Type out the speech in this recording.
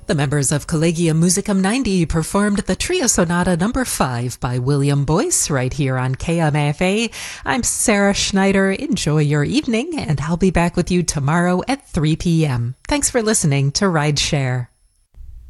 The members of Collegium Musicum 90 performed the Trio Sonata No. 5 by William Boyce right here on KMFA. I'm Sarah Schneider. Enjoy your evening, and I'll be back with you tomorrow at 3 p.m. Thanks for listening to Rideshare.